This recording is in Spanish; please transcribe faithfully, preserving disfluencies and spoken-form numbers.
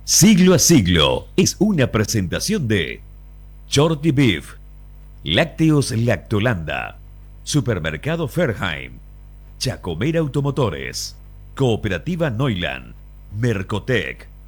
Siglo a Siglo es una presentación de Shorty Beef, Lácteos Lactolanda, Supermercado Fairheim, Chacomera Automotores, Cooperativa Neuland, Mercotec,